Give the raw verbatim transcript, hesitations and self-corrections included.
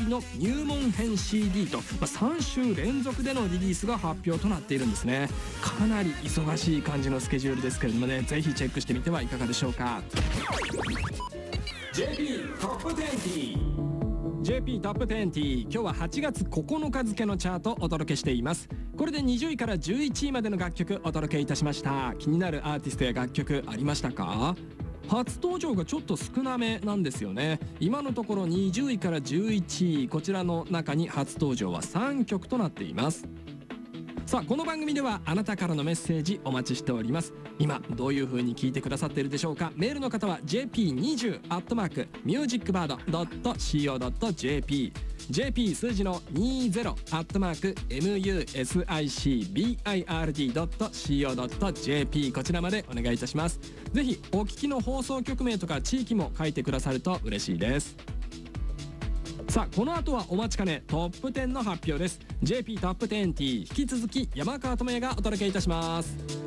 の入門編 シーディー と、まあ、さん週連続でのリリースが発表となっているんですね。かなり忙しい感じのスケジュールですけれどもね、ぜひチェックしてみてはいかがでしょうか。 ジェーピー トップにじゅう ジェーピー トップにじゅう、今日ははちがつここのか付のチャートをお届けしています。これでにじゅういからじゅういちいまでの楽曲お届けいたしました。気になるアーティストや楽曲ありましたか？初登場がちょっと少なめなんですよね。今のところにじゅういからじゅういちい、こちらの中に初登場はさんきょくとなっています。さあ、この番組ではあなたからのメッセージお待ちしております。今どういう風に聞いてくださっているでしょうか。メールの方は ジェーピーにじゅう アットマーク ミュージックバード ドット シーオー ドット ジェーピー ジェーピー 数字のにじゅう アットマーク ミュージックバード ドット シーオー ドット ジェーピー こちらまでお願いいたします。ぜひお聞きの放送局名とか地域も書いてくださると嬉しいです。さあ、この後はお待ちかねトップじゅうの発表です。 ジェーピー トップじゅう、引き続き山川智也がお届けいたします。